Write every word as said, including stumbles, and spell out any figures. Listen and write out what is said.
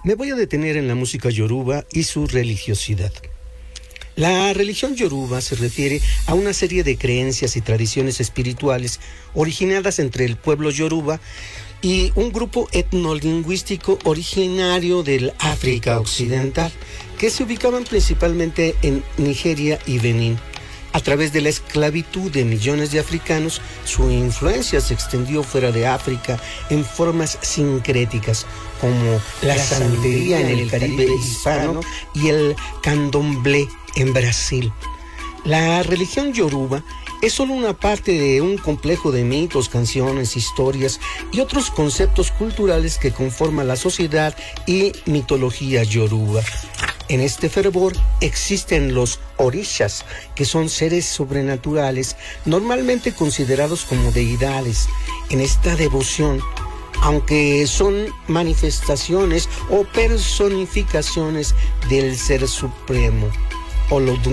Me voy a detener en la música yoruba y su religiosidad. La religión yoruba se refiere a una serie de creencias y tradiciones espirituales originadas entre el pueblo yoruba y un grupo etnolingüístico originario del África Occidental, que se ubicaban principalmente en Nigeria y Benín. A través de la esclavitud de millones de africanos, su influencia se extendió fuera de África en formas sincréticas, como la, la santería en el Caribe hispano y el candomblé en Brasil. La religión yoruba es solo una parte de un complejo de mitos, canciones, historias y otros conceptos culturales que conforman la sociedad y mitología yoruba. En este fervor existen los orishas, que son seres sobrenaturales, normalmente considerados como deidades. En esta devoción, aunque son manifestaciones o personificaciones del Ser Supremo, Olodum.